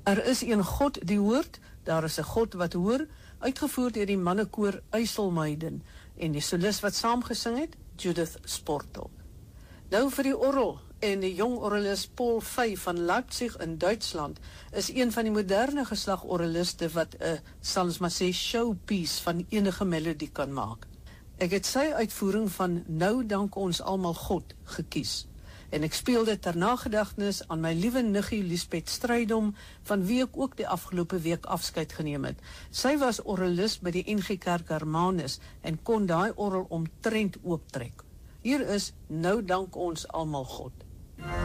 Er is een God die hoort, daar is 'n God wat hoor, uitgevoer deur die mannekoor Eiselmeiden en die solis wat saamgesing het, Judith Sportel. Nou vir die orgel, en die jong orgelist Paul Fey van Leipzig in Duitsland is een van die moderne geslag orgeliste wat 'n, sal ons maar sê, showpiece van enige melodie kan maak. Ek het sy uitvoering van Nou dank ons almal God gekies. En ek speel dit ter nagedagtenis aan my liewe niggie Liesbeth Strydom, van wie ek ook die afgelope week afskeid geneem het. Sy was orgelist by die NG Kerk Hermanus en kon daai orgel omtrent ooptrek. Hier is Nou dank ons almal God.